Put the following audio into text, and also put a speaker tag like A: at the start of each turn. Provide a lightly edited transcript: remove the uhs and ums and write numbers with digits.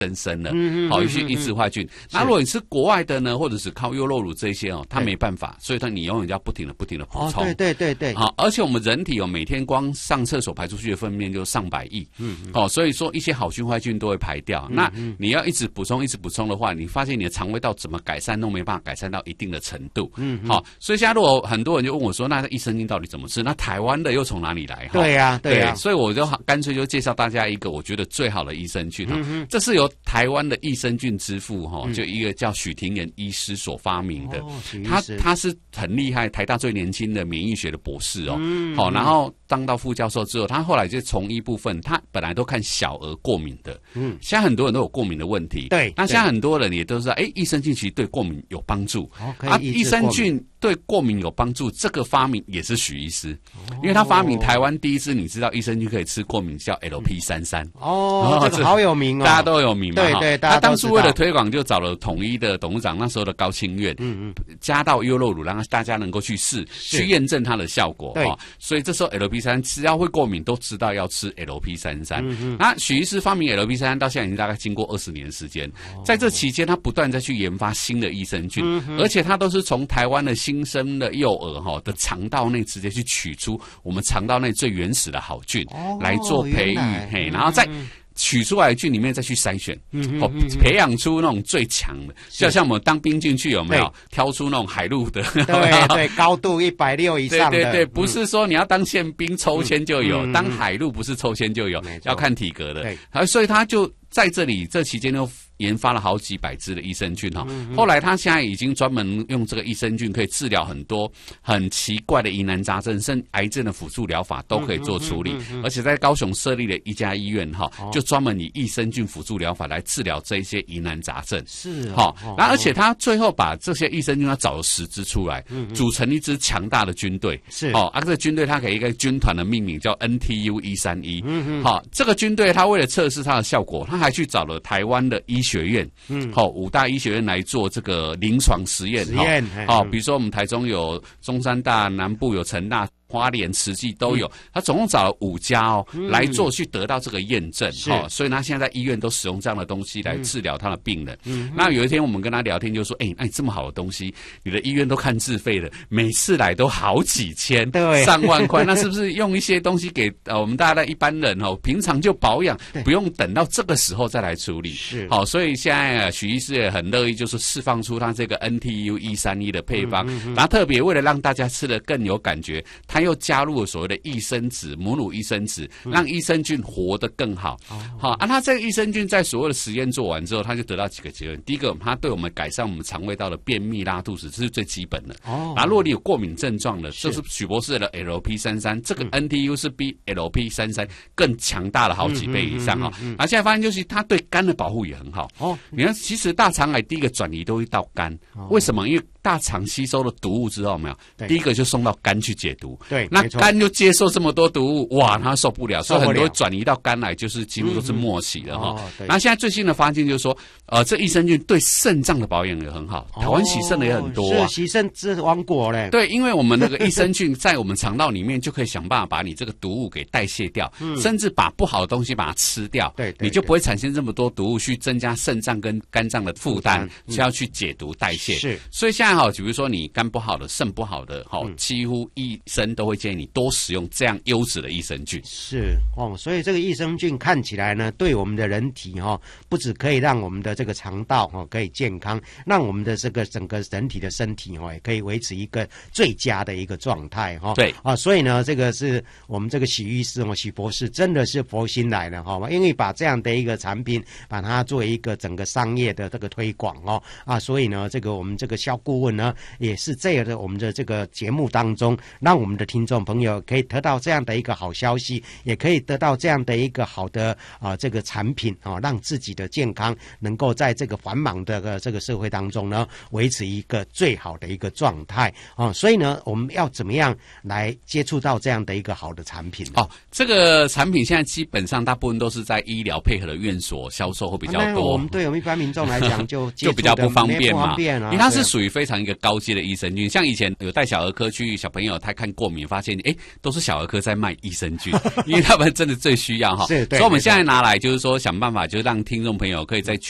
A: 增生了，好，去抑制坏菌。那如果你吃国外的呢，或者是靠优酪乳这些哦，它没办法，所以你永远要不停的补充。
B: 对。
A: 好，而且我们人体每天光上厕所排出去的粪便就上百亿，所以说一些好菌坏菌都会排掉。那你要一直补充的话，你发现你的肠胃道怎么改善都没办法改善到一定的程度。好，所以现在如果很多人就问我说，那益生菌到底怎么吃？那台湾的又从哪里来？
B: 对呀，
A: 所以我就干脆就介绍大家一个我觉得最好的益生菌。这是由台湾的益生菌之父就一个叫许廷炎医师所发明的。他是很厉害，台大最年轻的免疫学的博士好，然后当到副教授之后，他后来就从医部分，他本来都看小儿过敏的。现在很多人都有过敏的问题。
B: 对，
A: 那现在很多人也都知道，益生菌其实对过敏有帮助。益生菌对过敏有帮助，这个发明也是许医师，因为他发明台湾第一支，你知道益生菌可以吃过敏叫 LP33。
B: 这个好有名哦，
A: 大家都有名嘛。
B: 对，
A: 他当初为了推广，就找了统一的董事长，那时候的高清苑，加到优酪乳，让大家能够去试，去验证它的效果。所以这时候 LP33只要会过敏，都知道要吃 LP33。那许医师发明 LP33到现在已经大概经过20年的时间，在这期间，他不断再去研发新的益生菌，而且他都是从台湾的新生的幼儿的肠道内直接去取出我们肠道内最原始的好菌来做培育，然后再取出来的菌里面再去筛选，培养出那种最强的，就像我们当兵进去有没有挑出那种海陆的，
B: 对，高度160以上的，
A: 对，不是说你要当宪兵抽签就有，当海陆不是抽签就有，要看体格的，所以他就在这里这期间就研发了好几百支的益生菌后来他现在已经专门用这个益生菌可以治疗很多很奇怪的疑难杂症，甚至癌症的辅助疗法都可以做处理，而且在高雄设立了一家医院就专门以益生菌辅助疗法来治疗这一些疑难杂症。
B: 是
A: 那而且他最后把这些益生菌他找了10支出来，组成一支强大的军队。
B: 是
A: 这个军队他给一个军团的命名叫 NTU131。这个军队他为了测试它的效果，他还去找了台湾的医学院，5大医学院来做这个临床实验。比如说我们台中有中山大，南部有成大，花莲、慈济都有，他总共找了5家来做，去得到这个验证。所以他现在在医院都使用这样的东西来治疗他的病人。那有一天我们跟他聊天，就说：“那你这么好的东西，你的医院都看自费的，每次来都好几千、上万块，那是不是用一些东西给我们大家的一般人平常就保养，不用等到这个时候再来处理？”
B: 是
A: 所以现在许医师也很乐意，就是释放出他这个 NTU131的配方，然后特别为了让大家吃得更有感觉，他又加入了所谓的益生脂、母乳益生脂，让益生菌活得更好。他这个益生菌在所有的实验做完之后，他就得到几个结论。第一个，它对我们改善我们肠胃道的便秘、拉肚子，这是最基本的。然后如果你有过敏症状的，这是许博士的 LP33，这个 NTU 是比 LP33更强大了好几倍以上现在发现就是它对肝的保护也很好。你看，其实大肠癌第一个转移都会到肝，为什么？因为大肠吸收了毒物之后，没有，第一个就送到肝去解毒。
B: 对，
A: 那肝就接受这么多毒物，哇，它受不了，所以很多转移到肝来，就是几乎都是末期的那现在最新的发现就是说，这益生菌对肾脏的保养也很好。台湾洗肾的也很多
B: 是洗肾之王国嘞。
A: 对，因为我们那个益生菌在我们肠道里面就可以想办法把你这个毒物给代谢掉，甚至把不好的东西把它吃掉，你就不会产生这么多毒物去增加肾脏跟肝脏的负担，需要去解毒代谢。
B: 是，
A: 所以现在比如说你肝不好的、肾不好的，几乎医生都会建议你多使用这样优质的益生菌。
B: 是所以这个益生菌看起来呢，对我们的人体不只可以让我们的这个肠道可以健康，让我们的这个整个人体的身体也可以维持一个最佳的一个状态
A: 对
B: 所以呢，这个是我们这个许医师许博士真的是佛心来的因为把这样的一个产品把它作为一个整个商业的这个推广所以呢，这个我们这个肖顾问呢，也是这样的我们的这个节目当中，让我们的听众朋友可以得到这样的一个好消息，也可以得到这样的一个好的这个产品让自己的健康能够在这个繁忙的这个社会当中呢，维持一个最好的一个状态所以呢，我们要怎么样来接触到这样的一个好的产品
A: 这个产品现在基本上大部分都是在医疗配合的院所销售会比较多。
B: 我们对我们一般民众来讲就
A: 比较不方便嘛，
B: 因
A: 为它是属于非常一个高阶的益生菌。像以前有带小儿科去小朋友他看过敏，发现都是小儿科在卖益生菌，因为他们真的最需要哈。
B: 是，对。
A: 所以我们现在拿来就是说想办法，就让听众朋友可以在